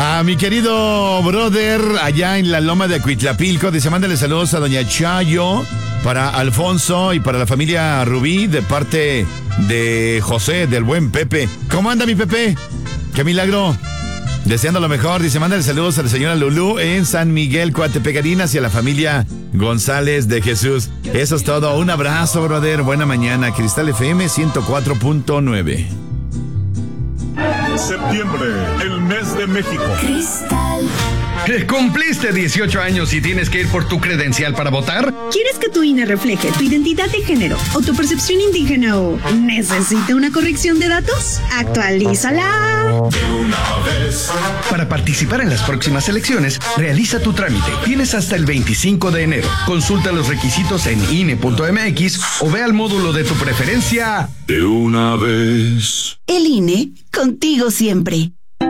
A mi querido brother allá en la Loma de Acuitlapilco, dice, mándale saludos a doña Chayo, para Alfonso y para la familia Rubí, de parte de José, del buen Pepe. ¿Cómo anda mi Pepe? ¡Qué milagro! Deseando lo mejor, dice, mándale saludos a la señora Lulú en San Miguel, Coatepecarinas, y a la familia González de Jesús. Eso es todo. Un abrazo, brother. Buena mañana. Cristal FM 104.9. Septiembre, el mes de México. Cristal. ¿Cumpliste 18 años y tienes que ir por tu credencial para votar? ¿Quieres que tu INE refleje tu identidad de género o tu percepción indígena o necesita una corrección de datos? ¡Actualízala! Para participar en las próximas elecciones, realiza tu trámite. Tienes hasta el 25 de enero. Consulta los requisitos en INE.mx o ve al módulo de tu preferencia. De una vez. El INE, contigo siempre.